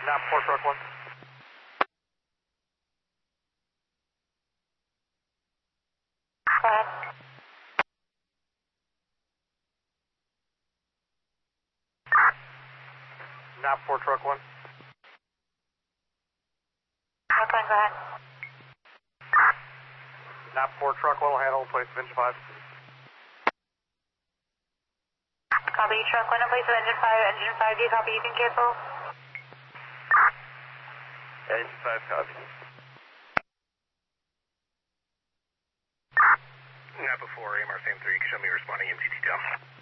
Not 4 truck 1. Go ahead. Not 4 truck 1. Brooklyn, go ahead. Not 4 truck 1 will handle place of engine 5. Copy, truck 1 in place of engine 5. Engine 5, do you copy? You can cancel. Engine 5, copy. Not before AMR same 3, you can show me responding MCT down.